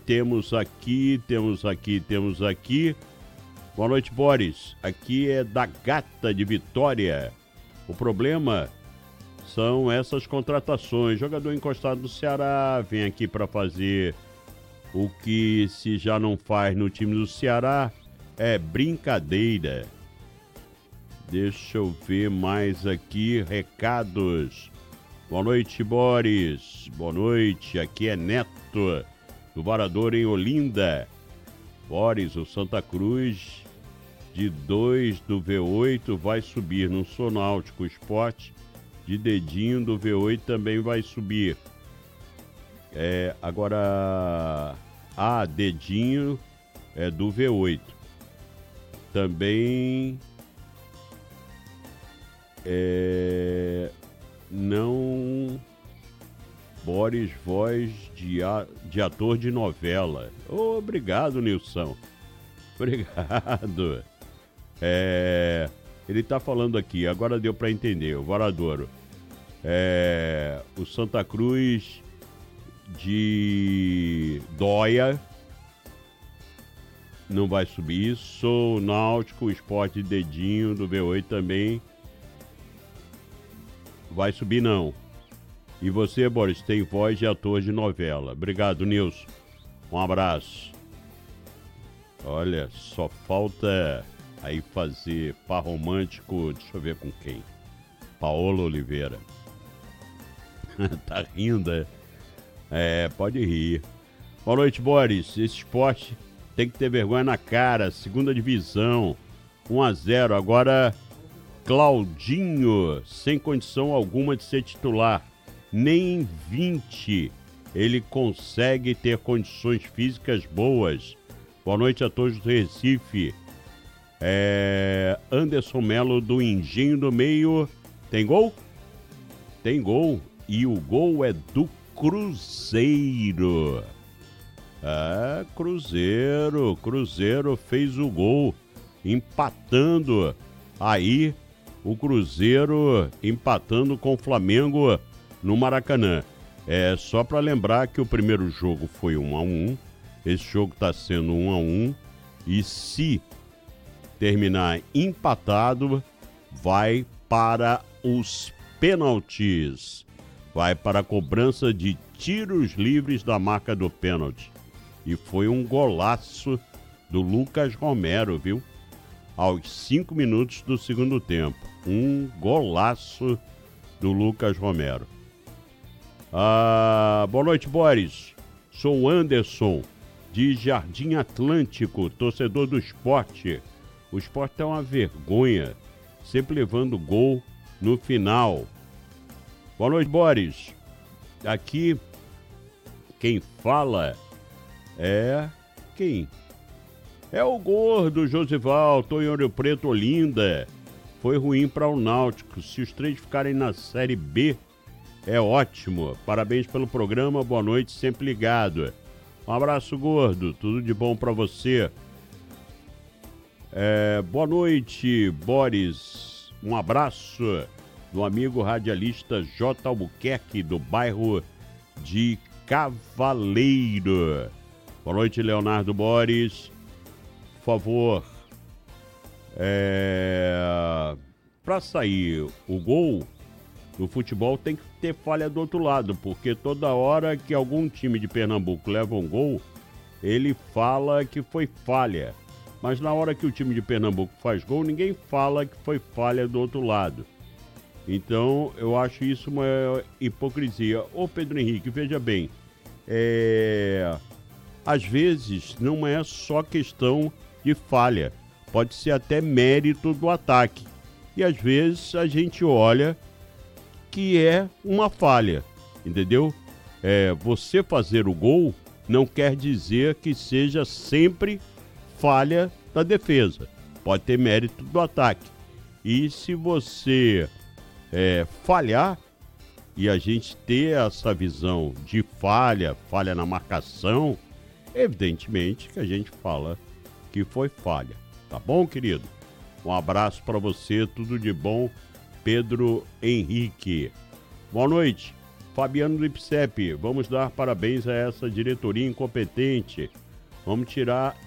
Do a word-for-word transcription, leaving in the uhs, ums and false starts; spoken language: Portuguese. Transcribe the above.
temos aqui, temos aqui, temos aqui. Boa noite, Boris. Aqui é da Gata de Vitória. O problema são essas contratações. Jogador encostado do Ceará vem aqui para fazer o que se já não faz no time do Ceará. É brincadeira. Deixa eu ver mais aqui, recados. Boa noite, Boris. Boa noite, aqui é Neto, do Varador em Olinda. Boris, o Santa Cruz, de dois do V oito, vai subir no Sonáutico Esporte. De dedinho do V oito também vai subir. É, agora, a dedinho é do V oito. Também é, não Boris, voz de, a, de ator de novela. Oh, obrigado, Nilson. Obrigado. É, ele tá falando aqui, agora deu para entender, o Varadouro. É, o Santa Cruz de Dóia não vai subir. Sou Náutico, Esporte de Dedinho do V oito também vai subir não. E você, Boris, tem voz de ator de novela. Obrigado, Nilson. Um abraço. Olha, só falta aí fazer par romântico, deixa eu ver com quem. Paola Oliveira. Tá rindo, é? É, pode rir. Boa noite, Boris. Esse esporte tem que ter vergonha na cara. Segunda divisão, um a zero. Agora, Claudinho, sem condição alguma de ser titular. Nem em vinte ele consegue ter condições físicas boas. Boa noite a todos do Recife. É... Anderson Melo do Engenho do Meio. Tem gol? Tem gol. E o gol é do Cruzeiro. É, Cruzeiro. Cruzeiro fez o gol, empatando. Aí, o Cruzeiro empatando com o Flamengo no Maracanã. É só para lembrar que o primeiro jogo foi um a um. Esse jogo está sendo um a um. E se terminar empatado, vai para os pênaltis. Vai para a cobrança de tiros livres da marca do pênalti. E foi um golaço do Lucas Romero, viu? Aos cinco minutos do segundo tempo. Um golaço do Lucas Romero. Ah, boa noite, Boris. Sou o Anderson, de Jardim Atlântico, torcedor do Esporte. O Esporte é uma vergonha, sempre levando gol no final. Boa noite, Boris. Aqui, quem fala é quem? É o gordo Josival, tô em Ouro Preto, Olinda. Foi ruim para o Náutico. Se os três ficarem na Série B, é ótimo. Parabéns pelo programa, boa noite, sempre ligado. Um abraço, gordo, tudo de bom para você. É, boa noite, Boris. Um abraço do amigo radialista J. Albuquerque, do bairro de Cavaleiro. Boa noite, Leonardo Boris. Por favor, é, para sair o gol no futebol tem que ter falha do outro lado, porque toda hora que algum time de Pernambuco leva um gol, ele fala que foi falha. Mas na hora que o time de Pernambuco faz gol, ninguém fala que foi falha do outro lado. Então, eu acho isso uma hipocrisia. Ô, Pedro Henrique, veja bem, é... às vezes não é só questão de falha, pode ser até mérito do ataque. E às vezes a gente olha que é uma falha, entendeu? É, você fazer o gol não quer dizer que seja sempre falha da defesa. Pode ter mérito do ataque. E se você é, falhar, e a gente ter essa visão de falha, falha na marcação, evidentemente que a gente fala que foi falha. Tá bom, querido? Um abraço para você, tudo de bom, Pedro Henrique. Boa noite. Fabiano do IPSEP, vamos dar parabéns a essa diretoria incompetente. Vamos tirar